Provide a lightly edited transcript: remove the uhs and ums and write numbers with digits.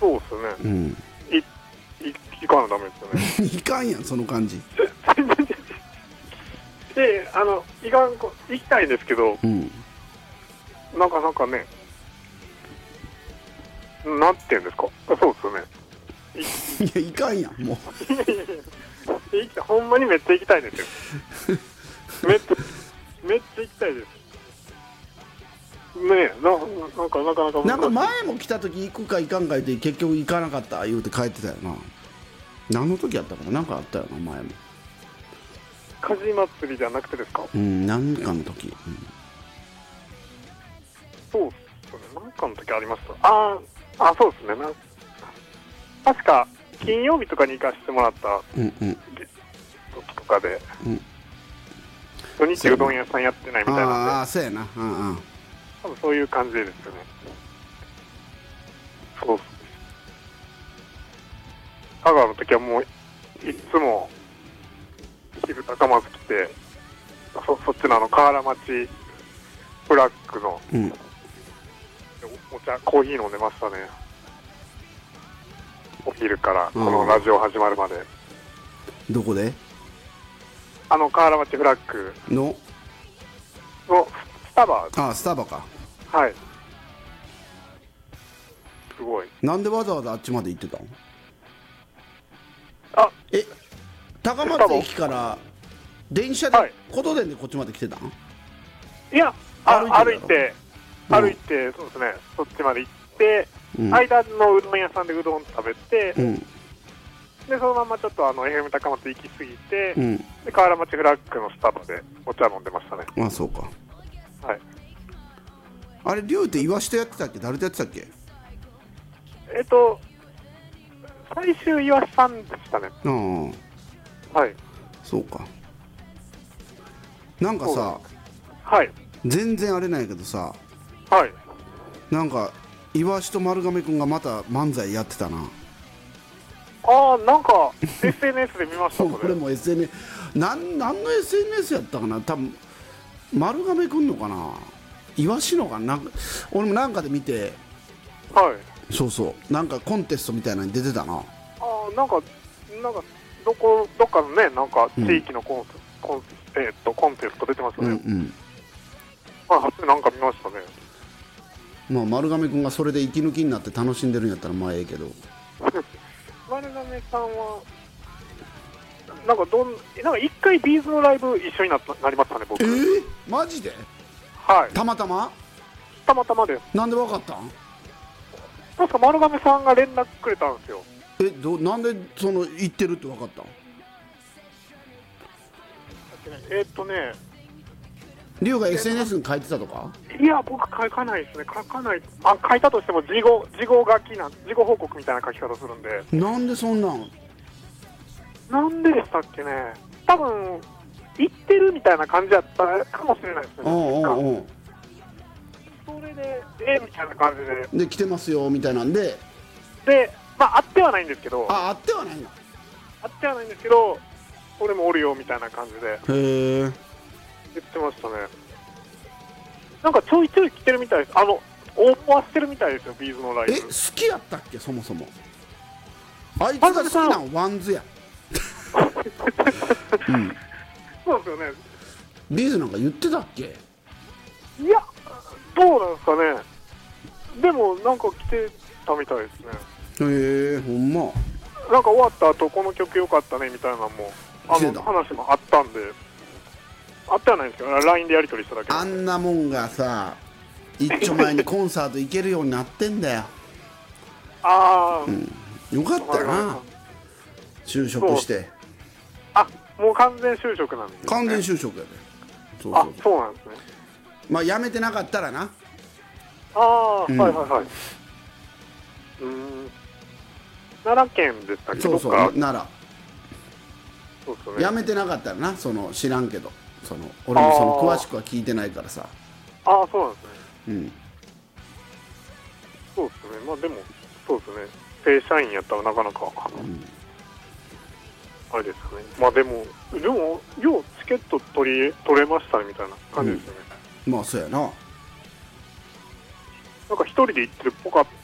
そうっすね。 うん。 行かなダメですよね。 いかんやんその感じ。 で、行きたいんですけど、 うん。 なかなかね、なんていうんですか、そうっすよね。 いやいかんやんもう。 いやいやいや、ほんまにめっちゃ行きたいんですよ。めっちゃ行きたいです。ねえ、なんかなかなか難しい。 なんか前も来た時行くか行かんか言って結局行かなかった言うて帰ってたよな。何の時やったかな、なんかあったよな前も。 火事祭りじゃなくてですか？ うん、何かの時、 そうっすね、なんかの時ありました。そうですね。確か金曜日とかに行かせてもらったうんうん時とかで、 うん土日うどん屋さんやってないみたいなんで、 ああそうやな、うんうん。 多分そういう感じですよね。そうっす。香川の時はもういつも昼高松来て、そっちの河原町ブラックのうんお茶コーヒー飲んでましたね。お昼からこのラジオ始まるまで。 どこで河原町ブラックののスタバ。 スタバか。 はい。すごい。 なんでわざわざあっちまで行ってたの？高松駅から電車で、 はい、 琴電でこっちまで来てたの？ いや、歩いて、そうですね、そっちまで行って、間のうどん屋さんでうどん食べて、でそのままちょっとFM 高松行き過ぎて、で河原町フラッグのスタバでお茶飲んでましたね。 あ、そうか。 はい。 あれ、龍ってイワシとやってたっけ？誰とやってたっけ？ 最終岩さんでしたね。はい。 そうか。なんかさ、 はい。 全然あれなんやけどさ、 はい。 なんかイワシと丸亀くんがまた漫才やってたな。 なんか SNS で見ましたこれも SNS、 何の SNS やったかな、多分丸亀くんのかな、イワシのかな、俺もなんかで見て、 はい。 そうそう、なんかコンテストみたいなのに出てたな。 なんかどっかのね、なんか地域のコンテスト出てますよね。初なんか見ましたね。 まあ丸亀くんがそれで息抜きになって楽しんでるんやったらまあええけど丸亀さんはなんか一回ビーズのライブ一緒になりましたね、僕。 マジで？ はい。 たまたまです。 なんでわかったん？ 確か丸亀さんが連絡くれたんですよ。 なんで行ってるってわかったん？リュウが SNS に書いてたとか？ いや、僕書かないですね。書いたとしても事後報告みたいな書き方するんで。 なんでそんなん？ なんででしたっけね。多分行ってるみたいな感じだったかもしれないですね。それでみたいな感じで来てますよみたいなんで、 まあ会ってはないんですけど、 会ってはないんだ。 俺もおるよみたいな感じでへえ言ってましたね。なんかちょいちょい来てるみたいです。応募はしてるみたいですよ、ビーズのライブ。 好きやったっけ、そもそも。あいつが好きなのワンズやそうですよね。 ビーズなんか言ってたっけ？ いや、どうなんですかね。でもなんか来てたみたいですね。 へえ、ほんま。 なんか終わった後この曲良かったねみたいなのも話もあったんで、あってはないんですけど、LINE でやり取りしただけ。 あんなもんがさ、一丁前にコンサート行けるようになってんだよ。よかったよな、就職して。 もう完全就職なんですね。 完全就職やで。 そうなんですね。 まあ辞めてなかったらな。 はいはいはい。奈良県でしたっけ？ そうそう、奈良。 そうですね。 辞めてなかったらな、知らんけど、俺も詳しくは聞いてないからさ。 そうなんですね。そうですね。まあでもそうですね。正社員やったらなかなか、あれですよね。まあでもようチケット取れましたねみたいな感じですよね。 まあそうやな。 なんか一人で行ってるっぽかっ